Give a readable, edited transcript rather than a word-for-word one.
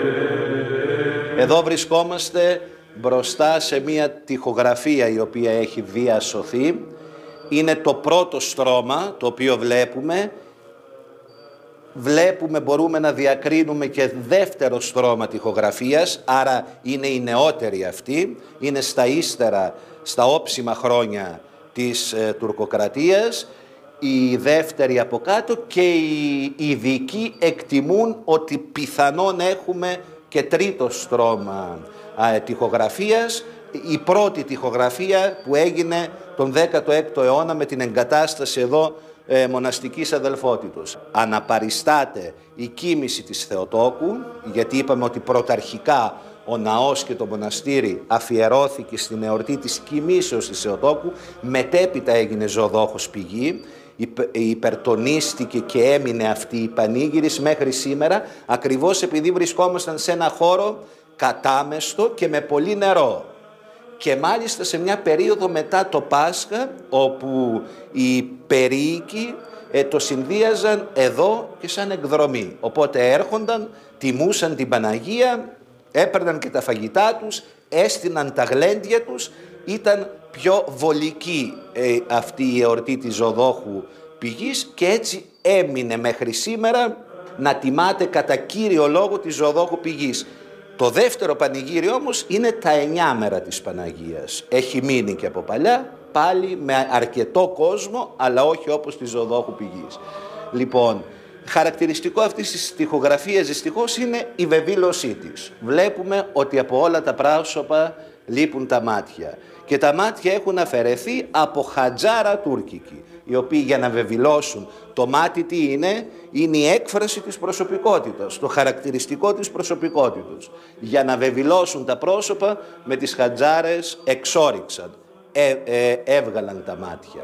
Εδώ βρισκόμαστε μπροστά σε μια τοιχογραφία η οποία έχει διασωθεί. Είναι το πρώτο στρώμα το οποίο βλέπουμε. Μπορούμε να διακρίνουμε και δεύτερο στρώμα τοιχογραφίας, άρα είναι η νεότερη αυτή, είναι στα ύστερα, στα όψιμα χρόνια της τουρκοκρατίας, η δεύτερη από κάτω, και οι ειδικοί εκτιμούν ότι πιθανόν έχουμε και τρίτο στρώμα τοιχογραφίας, η πρώτη τοιχογραφία που έγινε τον 16ο αιώνα με την εγκατάσταση εδώ μοναστικής αδελφότητος. Αναπαριστάται η κοίμηση της Θεοτόκου, γιατί είπαμε ότι πρωταρχικά ο ναός και το μοναστήρι αφιερώθηκε στην εορτή της κοιμήσεως της Θεοτόκου, μετέπειτα έγινε ζωοδόχος πηγή, υπερτονίστηκε και έμεινε αυτή η πανήγυρις μέχρι σήμερα, ακριβώς επειδή βρισκόμασταν σε ένα χώρο κατάμεστο και με πολύ νερό. Και μάλιστα σε μια περίοδο μετά το Πάσχα, όπου οι περίοικοι το συνδύαζαν εδώ και σαν εκδρομή. Οπότε έρχονταν, τιμούσαν την Παναγία, έπαιρναν και τα φαγητά τους, έστειναν τα γλέντια τους. Ήταν πιο βολική αυτή η εορτή της ζωοδόχου πηγής και έτσι έμεινε μέχρι σήμερα να τιμάται κατά κύριο λόγο τη ζωοδόχου πηγής. Το δεύτερο πανηγύρι όμως είναι τα 9 μέρα της Παναγίας. Έχει μείνει και από παλιά, πάλι με αρκετό κόσμο, αλλά όχι όπως τη ζωοδόχου πηγής. Λοιπόν, χαρακτηριστικό αυτής της τοιχογραφίας δυστυχώς είναι η βεβήλωσή της. Βλέπουμε ότι από όλα τα πρόσωπα λείπουν τα μάτια. Και τα μάτια έχουν αφαιρεθεί από χατζάρα τουρκική, οι οποίοι για να βεβηλώσουν το μάτι τι είναι η έκφραση της προσωπικότητας, το χαρακτηριστικό της προσωπικότητας. Για να βεβηλώσουν τα πρόσωπα με τις χατζάρες εξόριξαν, έβγαλαν τα μάτια.